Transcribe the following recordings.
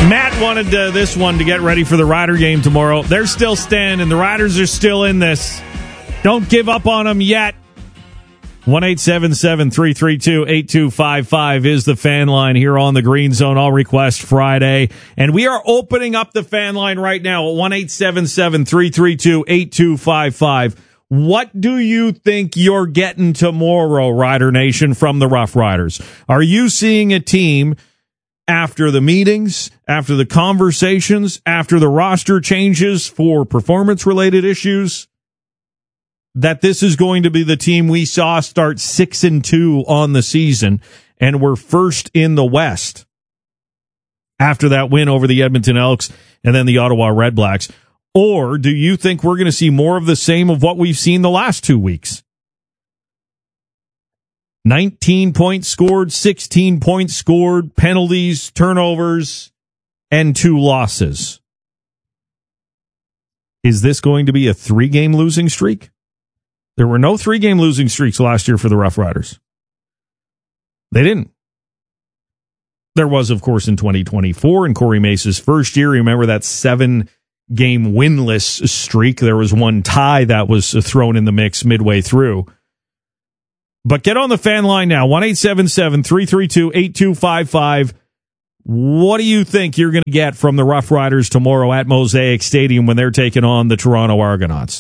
Matt wanted this one to get ready for the Rider game tomorrow. They're still standing. The Riders are still in this. Don't give up on them yet. 1-877-332-8255 is the fan line here on the Green Zone All Request Friday. And we are opening up the fan line right now at 1-877-332-8255. What do you think you're getting tomorrow, Rider Nation, from the Rough Riders? Are you seeing a team after the meetings, after the conversations, after the roster changes for performance-related issues, that this is going to be the team we saw start 6-2 on the season, and we're first in the West after that win over the Edmonton Elks and then the Ottawa Redblacks? Or do you think we're going to see more of the same of what we've seen the last 2 weeks? 19 points scored, 16 points scored, penalties, turnovers, and 2 losses. Is this going to be a 3-game losing streak? There were no 3-game losing streaks last year for the Rough Riders. They didn't. There was, of course, in 2024, in Corey Mace's first year. Remember that 7-game winless streak? There was one tie that was thrown in the mix midway through. But get on the fan line now, 1-877-332-8255. What do you think you're going to get from the Rough Riders tomorrow at Mosaic Stadium when they're taking on the Toronto Argonauts?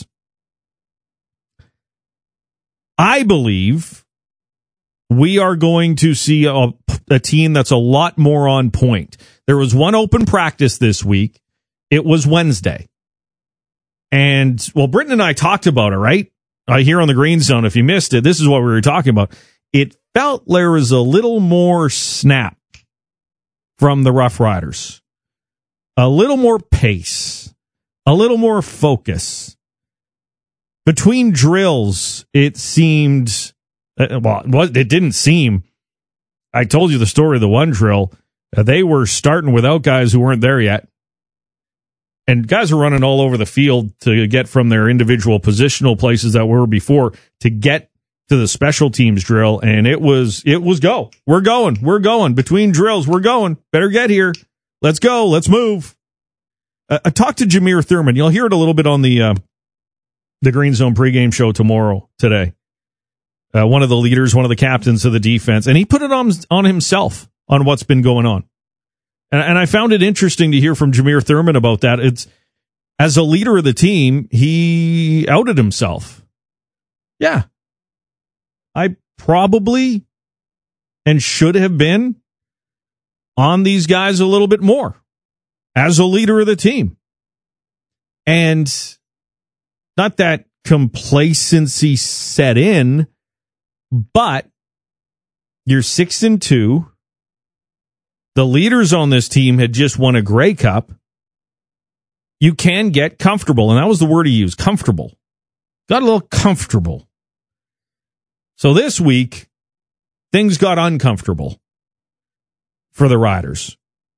I believe we are going to see a team that's a lot more on point. There was one open practice this week. It was Wednesday. And, well, Britton and I talked about it, right? Here on the Green Zone, if you missed it, this is what we were talking about. It felt there was a little more snap from the Rough Riders. A little more pace. A little more focus. Between drills, it seemed, it didn't seem. I told you the story of the one drill. They were starting without guys who weren't there yet. And guys are running all over the field to get from their individual positional places that were before to get to the special teams drill. And it was go. We're going. Between drills, we're going. Better get here. Let's go. Let's move. I talked to Jameer Thurman. You'll hear it a little bit on the Green Zone pregame show today. One of the leaders, one of the captains of the defense. And he put it on himself on what's been going on. And I found it interesting to hear from Jameer Thurman about that. It's, as a leader of the team, he outed himself. Yeah. I probably and should have been on these guys a little bit more as a leader of the team. And not that complacency set in, but you're 6-2. The leaders on this team had just won a Grey Cup. You can get comfortable, and that was the word he used, comfortable. Got a little comfortable. So this week, things got uncomfortable for the Riders.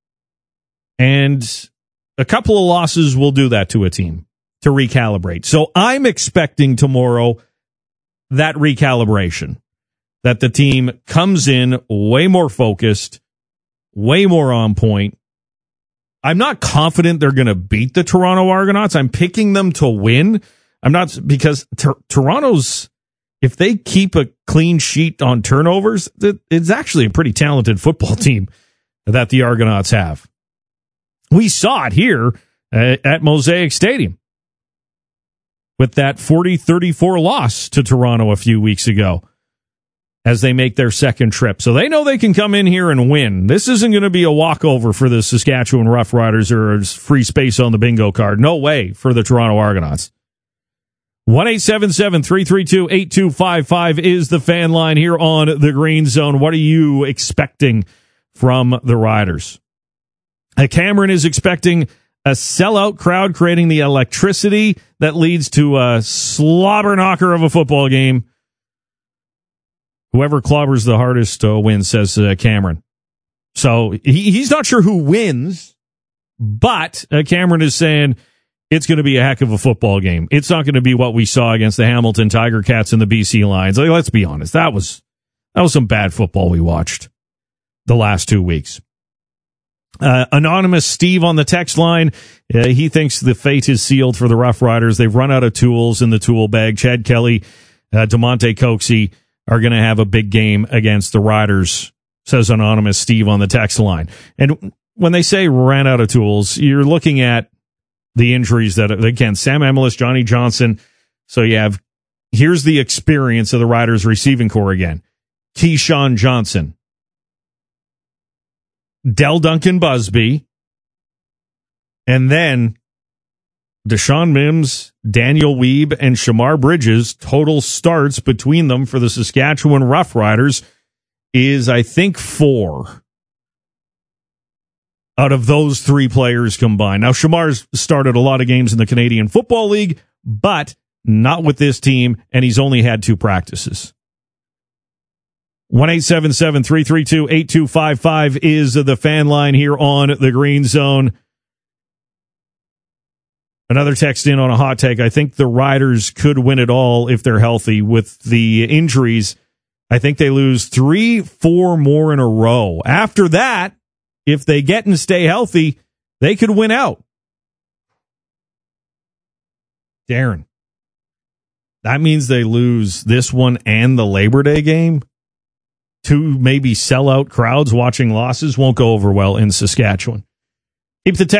And a couple of losses will do that to a team, to recalibrate. So I'm expecting tomorrow that recalibration, that the team comes in way more focused, way more on point. I'm not confident they're going to beat the Toronto Argonauts. I'm picking them to win. I'm not, because Toronto's, if they keep a clean sheet on turnovers, it's actually a pretty talented football team that the Argonauts have. We saw it here at Mosaic Stadium with that 40-34 loss to Toronto a few weeks ago, as they make their second trip. So they know they can come in here and win. This isn't going to be a walkover for the Saskatchewan Rough Riders or free space on the bingo card. No way for the Toronto Argonauts. 1-877-332-8255 is the fan line here on the Green Zone. What are you expecting from the Riders? Cameron is expecting a sellout crowd, creating the electricity that leads to a slobber knocker of a football game. Whoever clobbers the hardest wins, says Cameron. So he's not sure who wins, but Cameron is saying it's going to be a heck of a football game. It's not going to be what we saw against the Hamilton Tiger Cats and the BC Lions. Like, let's be honest. That was some bad football we watched the last 2 weeks. Anonymous Steve on the text line. He thinks the fate is sealed for the Rough Riders. They've run out of tools in the tool bag. Chad Kelly, DeMonte Coxey are going to have a big game against the Riders, says Anonymous Steve on the text line. And when they say ran out of tools, you're looking at the injuries that, again, Sam Emilus, Johnny Johnson. So you have, here's the experience of the Riders receiving corps again. Keyshawn Johnson, Del Duncan Busby, and then Deshaun Mims, Daniel Weeb, and Shamar Bridges. Total starts between them for the Saskatchewan Roughriders is, I think, 4 out of those 3 players combined. Now, Shamar's started a lot of games in the Canadian Football League, but not with this team, and he's only had 2 practices. 1-877-332-8255 is the fan line here on the Green Zone. Another text in on a hot take. I think the Riders could win it all if they're healthy. With the injuries, I think they lose 3-4 more in a row. After that, if they get and stay healthy, they could win out. Darren, that means they lose this one and the Labor Day game? 2 maybe sellout crowds watching losses won't go over well in Saskatchewan. Keep the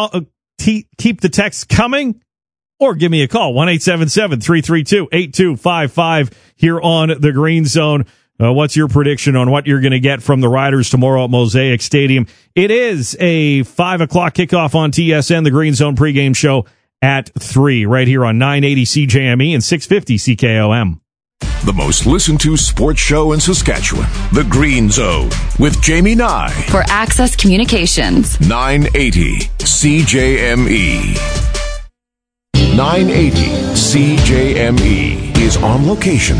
text coming, or give me a call, 1-877-332-8255 here on the Green Zone. What's your prediction on what you're going to get from the Riders tomorrow at Mosaic Stadium? It is a 5 o'clock kickoff on TSN, the Green Zone pregame show at 3, right here on 980 CJME and 650 CKOM. The most listened to sports show in Saskatchewan, The Green Zone, with Jamie Nye. For Access Communications. 980 CJME. 980 CJME is on location.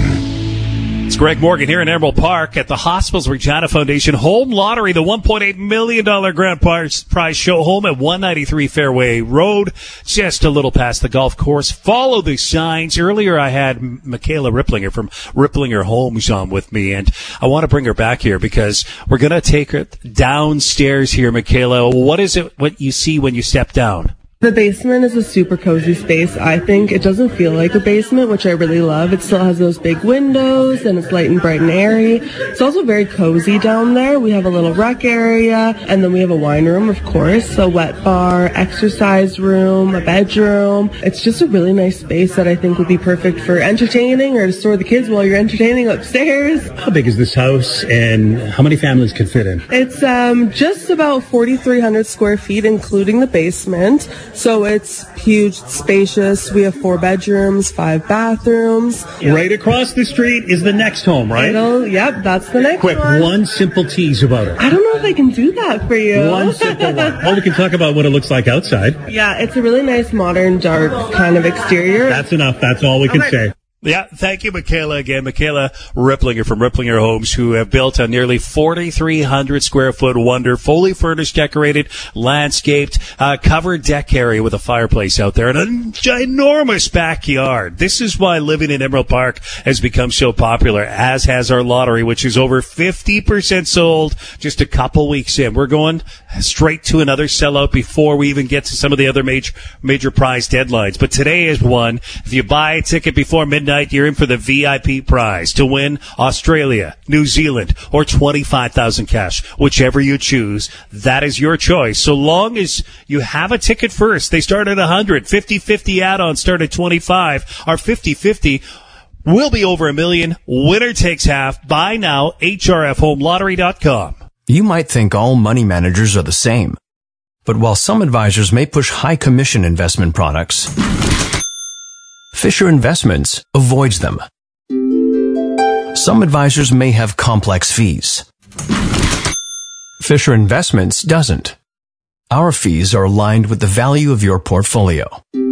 It's Greg Morgan here in Emerald Park at the Hospitals Regina Foundation Home Lottery, the $1.8 million grand prize show, home at 193 Fairway Road, just a little past the golf course. Follow the signs. Earlier I had Michaela Ripplinger from Ripplinger Homes on with me, and I want to bring her back here because we're going to take her downstairs here, Michaela. What is it, what you see when you step down? The basement is a super cozy space. I think it doesn't feel like a basement, which I really love. It still has those big windows, and it's light and bright and airy. It's also very cozy down there. We have a little rec area, and then we have a wine room, of course, a wet bar, exercise room, a bedroom. It's just a really nice space that I think would be perfect for entertaining or to store the kids while you're entertaining upstairs. How big is this house, and how many families could fit in? It's just about 4,300 square feet, including the basement. So it's huge, spacious. We have 4 bedrooms, 5 bathrooms. Right across the street is the next home, right? Yep, that's the next Quick, one simple tease about it. I don't know if I can do that for you. One simple one. Well, we can talk about what it looks like outside. Yeah, it's a really nice, modern, dark kind of exterior. That's enough. That's all we can say. Yeah, thank you, Michaela. Again, Michaela Ripplinger from Ripplinger Homes, who have built a nearly 4,300 square foot wonder, fully furnished, decorated, landscaped, covered deck area with a fireplace out there and a ginormous backyard. This is why living in Emerald Park has become so popular, as has our lottery, which is over 50% sold just a couple weeks in. We're going straight to another sellout before we even get to some of the other major prize deadlines. But today is one. If you buy a ticket before midnight, you're in for the VIP prize to win Australia, New Zealand, or $25,000 cash. Whichever you choose, that is your choice. So long as you have a ticket first. They start at 100. 50-50 add-ons start at 25. Our 50-50 will be over $1 million. Winner takes half. Buy now. HRFHomeLottery.com. You might think all money managers are the same. But while some advisors may push high commission investment products, Fisher Investments avoids them. Some advisors may have complex fees. Fisher Investments doesn't. Our fees are aligned with the value of your portfolio.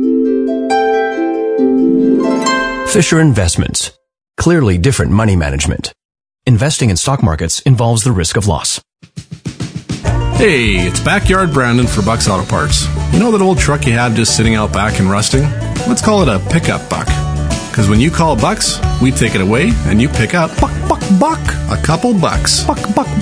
Fisher Investments. Clearly different money management. Investing in stock markets involves the risk of loss. Hey, it's Backyard Brandon for Buck's Auto Parts. You know that old truck you had just sitting out back and rusting? Let's call it a pickup buck. Because when you call Bucks, we take it away and you pick up buck, a couple bucks. Buck.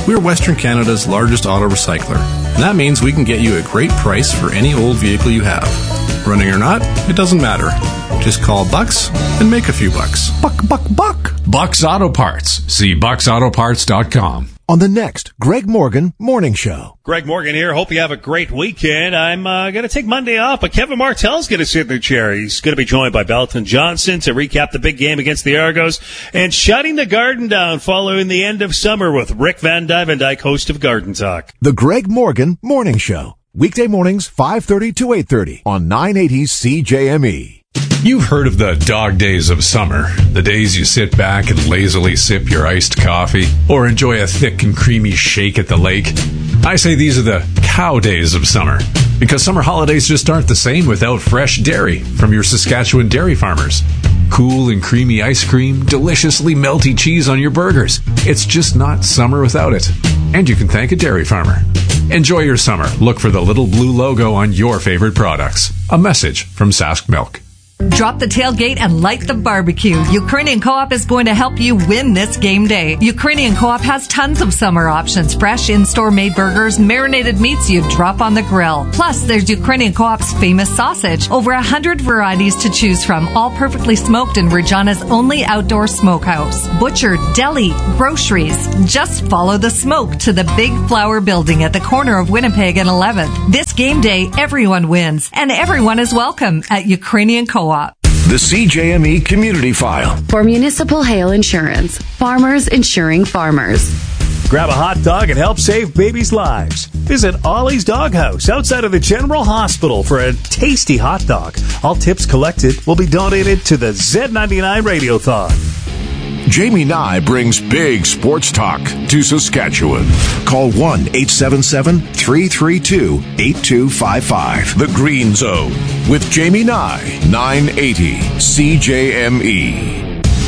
We're Western Canada's largest auto recycler, and that means we can get you a great price for any old vehicle you have. Running or not, it doesn't matter. Just call Bucks and make a few bucks. Buck. Bucks Auto Parts. See bucksautoparts.com. On the next Greg Morgan Morning Show. Greg Morgan here. Hope you have a great weekend. I'm going to take Monday off, but Kevin Martell's going to sit in the chair. He's going to be joined by Belton Johnson to recap the big game against the Argos and shutting the Garden down following the end of summer with Rick Van Dyke, host of Garden Talk. The Greg Morgan Morning Show. Weekday mornings, 5:30 to 8:30 on 980 CJME. You've heard of the dog days of summer, the days you sit back and lazily sip your iced coffee or enjoy a thick and creamy shake at the lake. I say these are the cow days of summer because summer holidays just aren't the same without fresh dairy from your Saskatchewan dairy farmers. Cool and creamy ice cream, deliciously melty cheese on your burgers. It's just not summer without it. And you can thank a dairy farmer. Enjoy your summer. Look for the little blue logo on your favorite products. A message from Sask Milk. Drop the tailgate and light the barbecue. Ukrainian Co-op is going to help you win this game day. Ukrainian Co-op has tons of summer options. Fresh in-store made burgers, marinated meats you drop on the grill. Plus, there's Ukrainian Co-op's famous sausage. Over 100 varieties to choose from, all perfectly smoked in Regina's only outdoor smokehouse. Butcher, deli, groceries. Just follow the smoke to the Big Flower Building at the corner of Winnipeg and 11th. This game day, everyone wins, and everyone is welcome at Ukrainian Co-op. The CJME Community File. For Municipal Hail Insurance, farmers insuring farmers. Grab a hot dog and help save babies' lives. Visit Ollie's Doghouse outside of the General Hospital for a tasty hot dog. All tips collected will be donated to the Z99 Radiothon. Jamie Nye brings big sports talk to Saskatchewan. Call 1-877-332-8255. The Green Zone with Jamie Nye, 980 CJME.